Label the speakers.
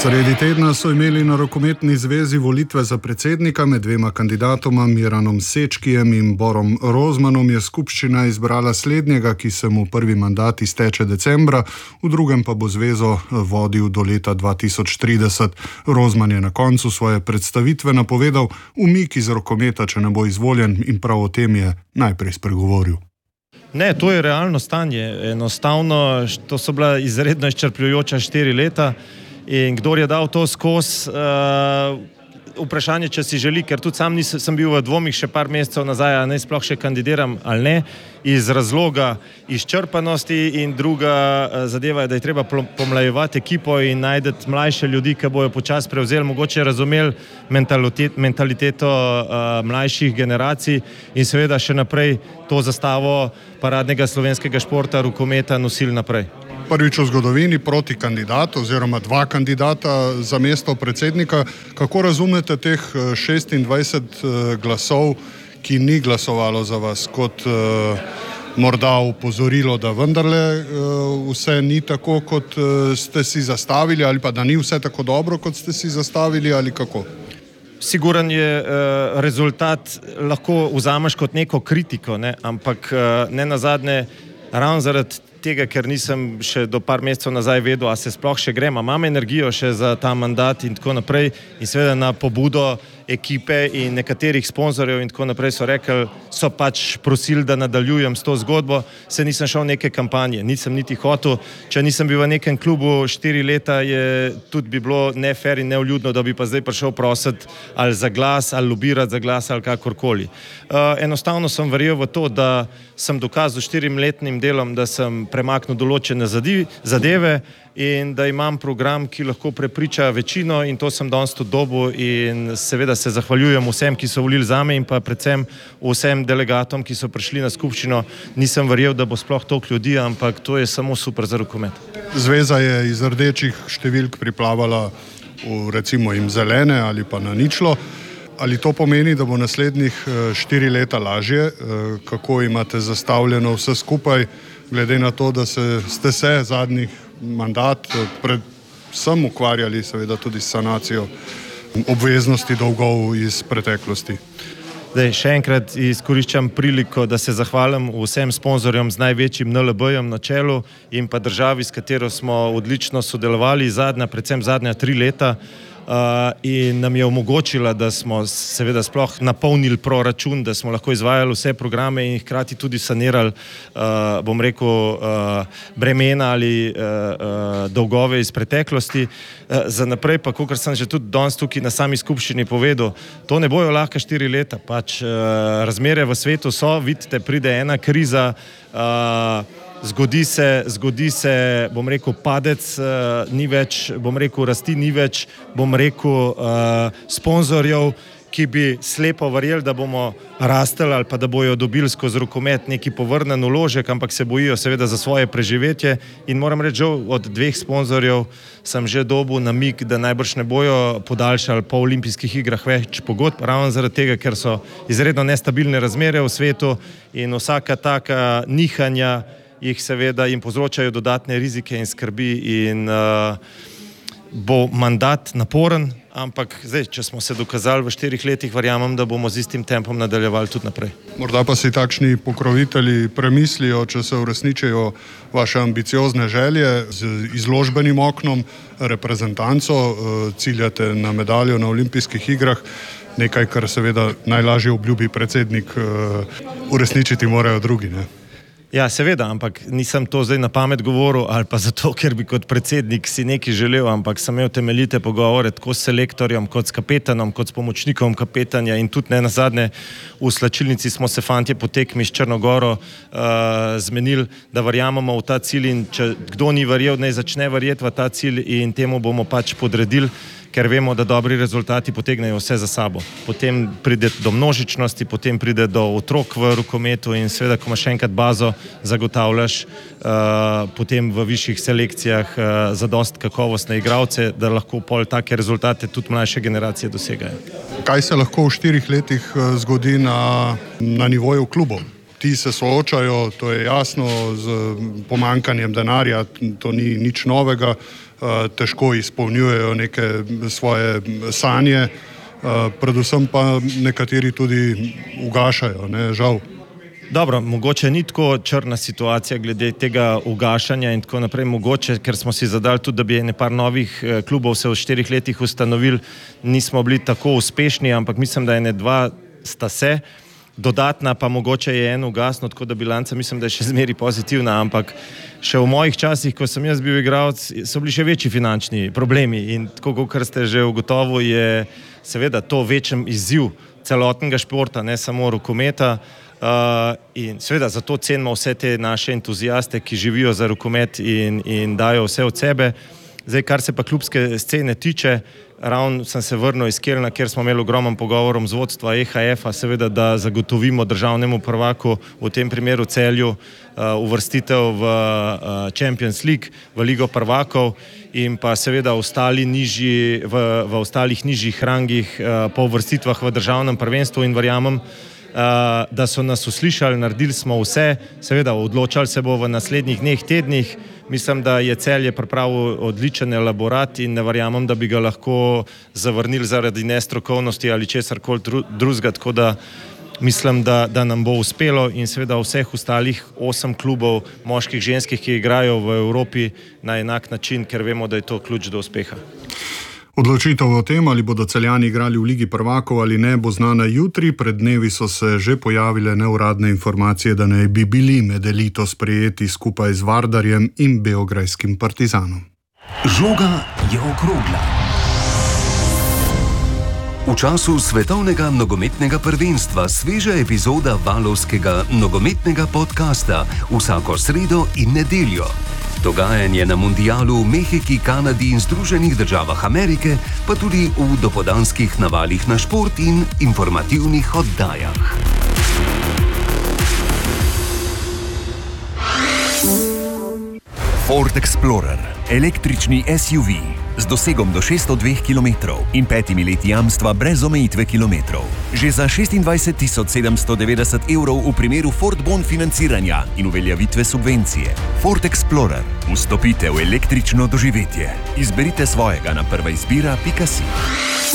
Speaker 1: Sredi tedna so imeli na Rokometni zvezi volitve za predsednika. Med dvema kandidatoma, Miranom Sečkijem in Borom Rozmanom, je skupščina izbrala slednjega, ki se mu prvi mandat izteče decembra, v drugem pa bo zvezo vodil do leta 2030. Rozman je na koncu svoje predstavitve napovedal umik iz rokometa, če ne bo izvoljen, in prav o tem je najprej spregovoril.
Speaker 2: Ne, to je realno stanje. Enostavno, to so bila izredno izčrpljujoča 4 leta. In kdor je dal to skozi, vprašanje, če si želi, ker tudi sam sem bil v dvomih še par mesecev nazaj, a naj sploh še kandidiram ali ne, iz razloga izčrpanosti, in druga zadeva je, da je treba pomlajevati ekipo in najdeti mlajše ljudi, ki bojo počasi prevzeli, mogoče razumeli mentaliteto mlajših generacij in seveda še naprej to zastavo paradnega slovenskega športa, rokometa, nosili naprej.
Speaker 1: Prvič v zgodovini proti kandidatu oziroma dva kandidata za mesto predsednika. Kako razumete teh 26 glasov, ki ni glasovalo za vas, kot morda opozorilo, da vendarle vse ni tako, kot ste si zastavili, ali pa da ni vse tako dobro, kot ste si zastavili, ali kako?
Speaker 2: Siguren je rezultat, lahko vzameš kot neko kritiko, ne? Ampak ne nazadnje, ravno zaradi tega, ker nisem še do par mesecev nazaj vedel, a se sploh še grem, a imam energijo še za ta mandat in tako naprej, in seveda na pobudo ekipe in nekaterih sponzorjev in tako naprej so rekli, so pač prosili, da nadaljujem s to zgodbo, se nisem šel v neke kampanje, nisem niti hotel, če nisem bil v nekem klubu 4 leta, je tudi bi bilo nefer in neuljudno, da bi pa zdaj prišel prositi ali za glas, ali lobirati za glas, ali kakorkoli. Enostavno sem verjel v to, da sem dokazal 4-letnim delom, da sem premaknil določene zadeve in da imam program, ki lahko prepriča večino, in to sem danes tudi dobil, in seveda se zahvaljujem vsem, ki so volili zame, in pa predvsem vsem delegatom, ki so prišli na skupščino. Nisem verjel, da bo sploh toliko ljudi, ampak to je samo super za rokomet.
Speaker 1: Zveza je iz rdečih številk priplavala v recimo jim zelene ali pa na ničlo. Ali to pomeni, da bo naslednjih 4 leta lažje? Kako imate zastavljeno vse skupaj, glede na to, da ste se zadnjih mandat predvsem ukvarjali seveda tudi s sanacijo obveznosti dolgov iz preteklosti?
Speaker 2: Zdaj, še enkrat izkoriščam priliko, da se zahvalim vsem sponzorjem z največjim NLB-jem na čelu in pa državi, s katero smo odlično sodelovali predvsem zadnja 3 leta. In nam je omogočila, da smo seveda sploh napolnili proračun, da smo lahko izvajali vse programe in hkrati tudi sanirali, bom rekel, bremena ali dolgove iz preteklosti. Za naprej pa, kakor sem že tudi danes tukaj na sami skupščini povedal, to ne bojo lahka 4 leta, pač razmere v svetu so, vidite, pride ena kriza, zgodi se, bom rekel, padec, ni več, bom rekel, rasti ni več, bom rekel, sponzorjev, ki bi slepo verjeli, da bomo rasteli ali pa da bojo dobili skozi rokomet neki povrnen vložek, ampak se bojijo seveda za svoje preživetje. In moram reči, žal, od 2 sponzorjev sem že dobil namig, da najbrž ne bojo podaljšali po olimpijskih igrah več pogodb, ravno zaradi tega, ker so izredno nestabilne razmere v svetu in vsaka taka nihanja jih seveda jim povzročajo dodatne rizike in skrbi, in bo mandat naporen, ampak zdaj, če smo se dokazali v 4 letih, verjamem, da bomo z istim tempom nadaljevali tudi naprej.
Speaker 1: Morda pa si takšni pokrovitelji premislijo, če se uresničijo vaše ambiciozne želje z izložbenim oknom, reprezentanco, ciljate na medaljo na olimpijskih igrah, nekaj, kar seveda najlažje obljubi predsednik, uresničiti morajo drugi, ne?
Speaker 2: Ja, seveda, ampak nisem to zdaj na pamet govoril ali pa zato, ker bi kot predsednik si nekaj želel, ampak sem imel temeljite pogovore tako s selektorjem, kot s kapetanom, kot s pomočnikom kapetanja, in tudi ne nazadnje v slačilnici smo se fantje po tekmi s Črnogoro zmenili, da verjamemo v ta cilj, in če kdo ni verjel, naj začne verjeti v ta cilj, in temu bomo pač podredili, ker vemo, da dobri rezultati potegnejo vse za sabo. Potem pride do množičnosti, potem pride do otrok v rokometu, in seveda, ko imaš še enkrat bazo, zagotavljaš potem v višjih selekcijah zadosti kakovostne igralce, da lahko pol take rezultate tudi mlajše generacije dosegajo.
Speaker 1: Kaj se lahko v 4 letih zgodi na nivoju klubov? Ti se soočajo, to je jasno, z pomanjkanjem denarja, to ni nič novega, težko izpolnjujejo neke svoje sanje, predvsem pa nekateri tudi ugašajo, ne, žal.
Speaker 2: Dobro, mogoče ni tako črna situacija glede tega ugašanja in tako naprej, mogoče, ker smo si zadali tudi, da bi nekaj novih klubov se v 4 letih ustanovili, nismo bili tako uspešni, ampak mislim, da 2 sta se, dodatna pa mogoče je en ugasno, tako da bilanca mislim, da je še zmeri pozitivna, ampak še v mojih časih, ko sem jaz bil igralec, so bili še večji finančni problemi in tako, kot ste že ugotovili, je seveda to večji izziv celotnega športa, ne samo rokometa. In seveda zato cenimo vse te naše entuziaste, ki živijo za rokomet in dajo vse od sebe. Zdaj, kar se pa klubske scene tiče, ravno sem se vrnil iz Kelna, kjer smo imeli ogromen pogovorom z vodstva EHF-a, seveda, da zagotovimo državnemu prvaku, v tem primeru Celju, uvrstitev v Champions League, v Ligo prvakov in pa seveda v ostalih nižjih rangih po uvrstitvah v državnem prvenstvu in verjamem, da so nas uslišali, naredili smo vse, seveda odločali se bo v naslednjih dneh, tednih. Mislim, da je Celje pripravil odličen elaborat in ne verjamem, da bi ga lahko zavrnili zaradi nestrokovnosti ali česarkoli drugega, tako da mislim, da nam bo uspelo in seveda vseh ostalih 8 klubov, moških, ženskih, ki igrajo v Evropi na enak način, ker vemo, da je to ključ do uspeha.
Speaker 1: Odločitev o tem, ali bodo Celjani igrali v Ligi prvakov ali ne, bo znana jutri. Pred dnevi so se že pojavile neuradne informacije, da naj bi bili med elito sprejeti skupaj z Vardarjem in beograjskim Partizanom.
Speaker 3: Žoga je okrogla. V času svetovnega nogometnega prvenstva sveža epizoda valovskega nogometnega podcasta vsako sredo in nedeljo. Dogajanje na mundialu v Mehiki, Kanadi in Združenih državah Amerike, pa tudi v dopoldanskih navalih na šport in informativnih oddajah.
Speaker 4: Ford Explorer, električni SUV z dosegom do 602 km in 5 leti jamstva brez omejitve kilometrov. Že za 26.790 evrov v primeru Ford Bon financiranja in uveljavitve subvencije. Ford Explorer. Vstopite v električno doživetje. Izberite svojega na prvaizbira.si.